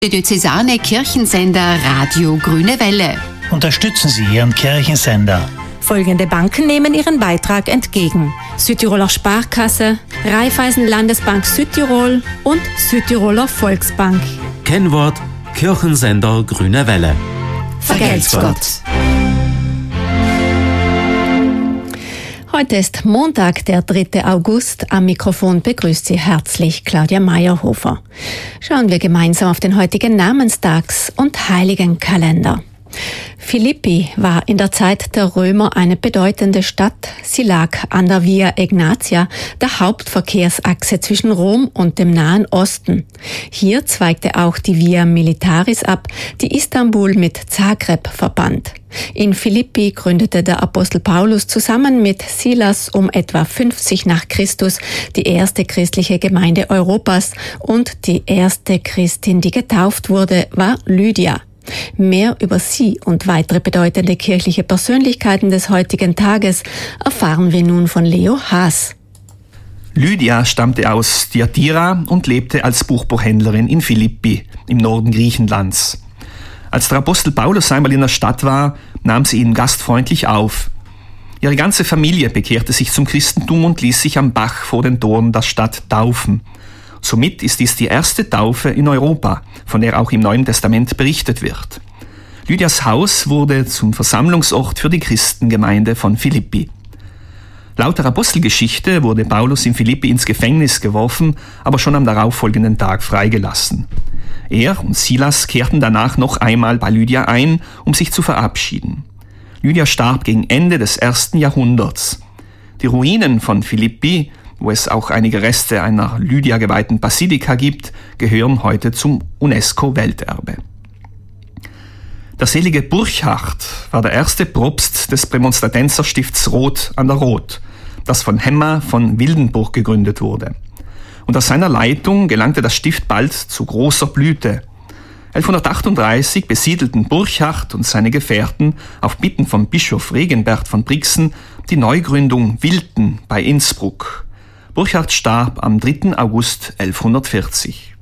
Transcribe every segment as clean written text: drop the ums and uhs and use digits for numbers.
Der diözesane Kirchensender Radio Grüne Welle. Unterstützen Sie Ihren Kirchensender. Folgende Banken nehmen ihren Beitrag entgegen: Südtiroler Sparkasse, Raiffeisen Landesbank Südtirol und Südtiroler Volksbank. Kennwort: Kirchensender Grüne Welle. Vergelt's Gott. Heute ist Montag, der 3. August. Am Mikrofon begrüßt Sie herzlich Claudia Meyerhofer. Schauen wir gemeinsam auf den heutigen Namenstags- und Heiligenkalender. Philippi war in der Zeit der Römer eine bedeutende Stadt. Sie lag an der Via Egnatia, der Hauptverkehrsachse zwischen Rom und dem Nahen Osten. Hier zweigte auch die Via Militaris ab, die Istanbul mit Zagreb verband. In Philippi gründete der Apostel Paulus zusammen mit Silas um etwa 50 nach Christus die erste christliche Gemeinde Europas, und die erste Christin, die getauft wurde, war Lydia. Mehr über sie und weitere bedeutende kirchliche Persönlichkeiten des heutigen Tages erfahren wir nun von Leo Haas. Lydia stammte aus Thyatira und lebte als Buchhändlerin in Philippi im Norden Griechenlands. Als der Apostel Paulus einmal in der Stadt war, nahm sie ihn gastfreundlich auf. Ihre ganze Familie bekehrte sich zum Christentum und ließ sich am Bach vor den Toren der Stadt taufen. Somit ist dies die erste Taufe in Europa, von der auch im Neuen Testament berichtet wird. Lydias Haus wurde zum Versammlungsort für die Christengemeinde von Philippi. Laut der Apostelgeschichte wurde Paulus in Philippi ins Gefängnis geworfen, aber schon am darauffolgenden Tag freigelassen. Er und Silas kehrten danach noch einmal bei Lydia ein, um sich zu verabschieden. Lydia starb gegen Ende des 1. Jahrhunderts. Die Ruinen von Philippi, wo es auch einige Reste einer Lydia geweihten Basilika gibt, gehören heute zum UNESCO-Welterbe. Der selige Burchard war der erste Propst des Prämonstratenzerstift's Roth an der Roth, das von Hemma von Wildenburg gegründet wurde. Unter seiner Leitung gelangte das Stift bald zu großer Blüte. 1138 besiedelten Burchard und seine Gefährten auf Bitten von Bischof Regenbert von Brixen die Neugründung Wilten bei Innsbruck. Burchard starb am 3. August 1140.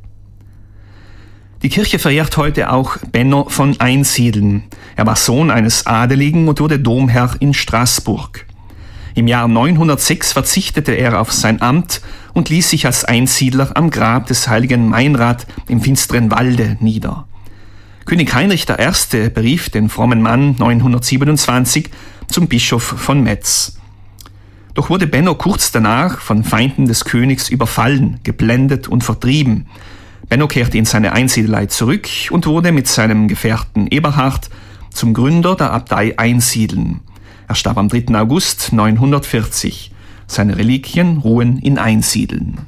Die Kirche verehrt heute auch Benno von Einsiedeln. Er war Sohn eines Adeligen und wurde Domherr in Straßburg. Im Jahr 906 verzichtete er auf sein Amt und ließ sich als Einsiedler am Grab des heiligen Meinrad im finsteren Walde nieder. König Heinrich I. berief den frommen Mann 927 zum Bischof von Metz. Doch wurde Benno kurz danach von Feinden des Königs überfallen, geblendet und vertrieben. Benno kehrte in seine Einsiedelei zurück und wurde mit seinem Gefährten Eberhard zum Gründer der Abtei Einsiedeln. Er starb am 3. August 940. Seine Reliquien ruhen in Einsiedeln.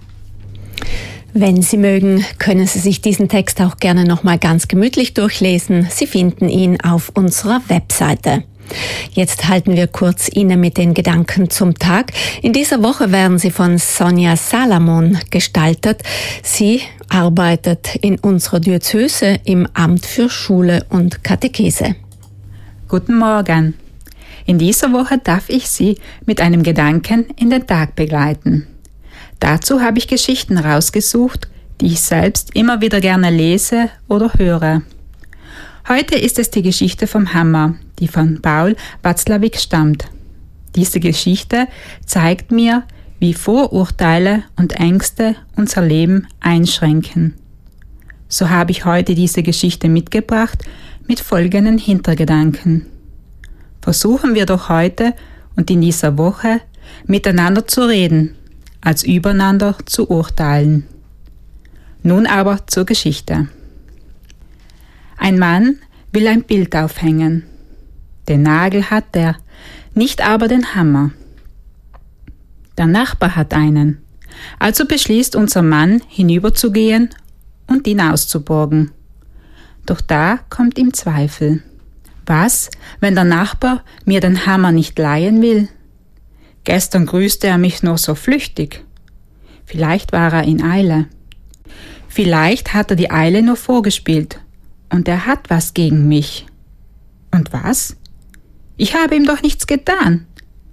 Wenn Sie mögen, können Sie sich diesen Text auch gerne nochmal ganz gemütlich durchlesen. Sie finden ihn auf unserer Webseite. Jetzt halten wir kurz inne mit den Gedanken zum Tag. In dieser Woche werden sie von Sonja Salamon gestaltet. Sie arbeitet in unserer Diözese im Amt für Schule und Katechese. Guten Morgen. In dieser Woche darf ich Sie mit einem Gedanken in den Tag begleiten. Dazu habe ich Geschichten rausgesucht, die ich selbst immer wieder gerne lese oder höre. Heute ist es die Geschichte vom Hammer, die von Paul Watzlawick stammt. Diese Geschichte zeigt mir, wie Vorurteile und Ängste unser Leben einschränken. So habe ich heute diese Geschichte mitgebracht mit folgenden Hintergedanken. Versuchen wir doch heute und in dieser Woche miteinander zu reden, als übereinander zu urteilen. Nun aber zur Geschichte. Ein Mann will ein Bild aufhängen. Den Nagel hat er, nicht aber den Hammer. Der Nachbar hat einen. Also beschließt unser Mann, hinüberzugehen und ihn auszuborgen. Doch da kommt ihm Zweifel. Was, wenn der Nachbar mir den Hammer nicht leihen will? Gestern grüßte er mich nur so flüchtig. Vielleicht war er in Eile. Vielleicht hat er die Eile nur vorgespielt und er hat was gegen mich. Und was? Ich habe ihm doch nichts getan.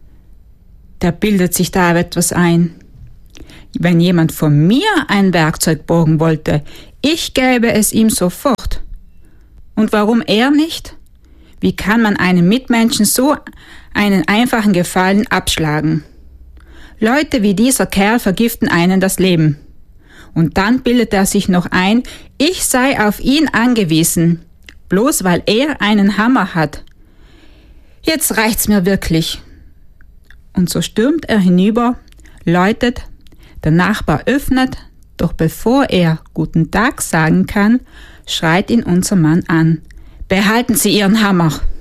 Der bildet sich da etwas ein. Wenn jemand von mir ein Werkzeug borgen wollte, Ich gäbe es ihm sofort. Und warum er nicht? Wie kann man einem Mitmenschen so einen einfachen Gefallen abschlagen? Leute wie dieser Kerl vergiften einen das Leben. Und dann bildet er sich noch ein, ich sei auf ihn angewiesen, bloß weil er einen Hammer hat. Jetzt reicht's mir wirklich. Und so stürmt er hinüber, läutet, der Nachbar öffnet, doch bevor er Guten Tag sagen kann, schreit ihn unser Mann an. Behalten Sie Ihren Hammer!